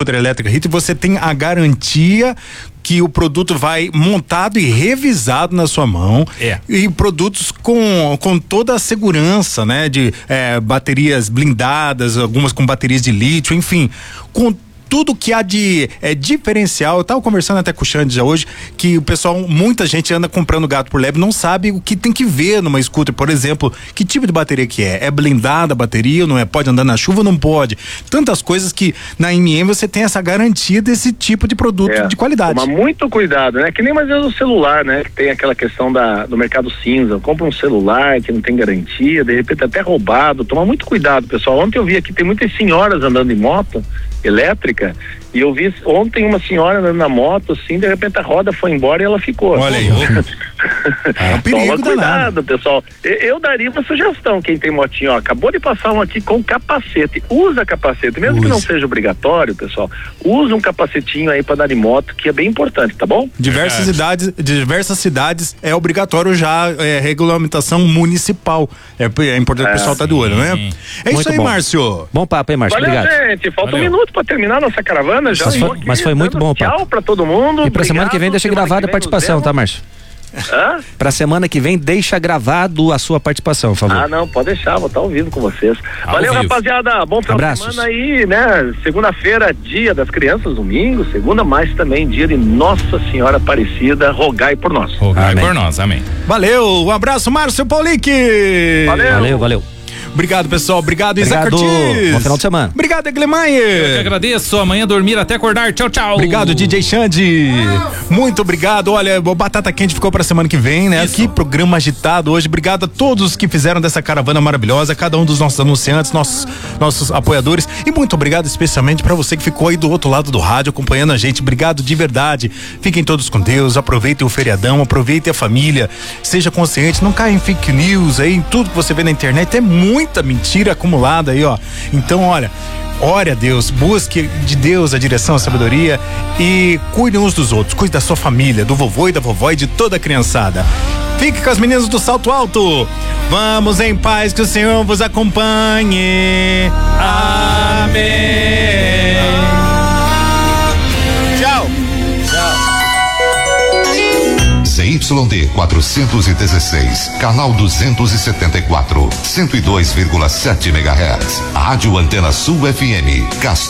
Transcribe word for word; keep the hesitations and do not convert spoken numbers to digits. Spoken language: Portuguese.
hidrelétrica Ritter, você tem a garantia que o produto vai montado e revisado na sua mão. É. E produtos com, com toda a segurança, né? De é, baterias blindadas, algumas com baterias de lítio, enfim, com tudo que há de é, diferencial. Eu tava conversando até com o Xande já hoje, que o pessoal, muita gente anda comprando gato por lebre, não sabe o que tem que ver numa scooter, por exemplo, que tipo de bateria que é, é blindada a bateria, não é, pode andar na chuva ou não pode, tantas coisas que na M M você tem essa garantia desse tipo de produto é, de qualidade. Tomar muito cuidado, né, que nem mais o celular, né, que tem aquela questão da, do mercado cinza, compra um celular que não tem garantia, de repente até roubado, toma muito cuidado, pessoal. Ontem eu vi aqui, tem muitas senhoras andando em moto elétrica, e eu vi ontem uma senhora andando na moto, assim, de repente a roda foi embora e ela ficou. Olha aí. É um perigo. Toma cuidado, pessoal. Eu, eu daria uma sugestão, quem tem motinho, ó, acabou de passar um aqui com capacete, usa capacete, mesmo Usa. que não seja obrigatório, pessoal, usa um capacetinho aí pra dar em moto, que é bem importante, tá bom? Diversas cidades, diversas cidades é obrigatório já, é regulamentação municipal. É, é importante é, o pessoal estar tá de olho, né? É Muito isso aí, bom. Márcio. Bom papo, hein, Márcio? Valeu, Obrigado. gente. Falta Valeu. um minuto pra terminar nossa caravana. Já Mas foi, mas foi muito bom o papo. Tchau pra todo mundo. E pra semana que vem deixa gravada a participação, tá, Márcio? Hã? Pra semana que vem deixa gravado a sua participação, por favor. Ah, não, pode deixar, vou estar ao vivo com vocês. Ao Valeu, vivo. rapaziada. Bom final Abraços. de semana aí, né? Segunda-feira, dia das crianças, domingo, segunda, mais também dia de Nossa Senhora Aparecida. Rogai por nós. Rogai Amém. por nós, amém. Valeu, um abraço, Márcio Paulic. Valeu. Valeu, valeu. Obrigado, pessoal. Obrigado, Isaac Obrigado. Ortiz. Bom final de semana. Obrigado, Eu que Eglemeyer. agradeço. Amanhã dormir até acordar. Tchau, tchau. Obrigado, D J Xande. Muito obrigado. Olha, o Batata Quente ficou pra semana que vem, né? Isso. Que programa agitado hoje. Obrigado a todos que fizeram dessa caravana maravilhosa, cada um dos nossos anunciantes, nossos, nossos apoiadores. E muito obrigado especialmente pra você que ficou aí do outro lado do rádio acompanhando a gente. Obrigado de verdade. Fiquem todos com Deus. Aproveitem o feriadão, aproveitem a família. Seja consciente, não caia em fake news aí, em tudo que você vê na internet. É muita mentira acumulada aí, ó. Então, olha, ore a Deus, busque de Deus a direção, a sabedoria e cuide uns dos outros, cuide da sua família, do vovô e da vovó e de toda a criançada. Fique com as meninas do Salto Alto. Vamos em paz, que o Senhor vos acompanhe. Amém. Tchau. Z Y D quatrocentos e dezesseis, canal duzentos e setenta e quatro, cento e dois vírgula sete megahertz. Rádio Antena Sul F M. Castro